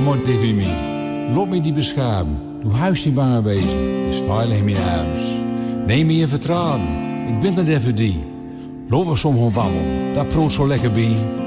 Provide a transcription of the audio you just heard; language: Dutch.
Kom maar dicht bij mij. Loop me die beschamen. Doe huis niet bang wezen. Is veilig in mijn arms. Neem me in vertrouwen. Ik ben er even die. Loop we soms gewoon wandelen. Dat proot zo lekker bij.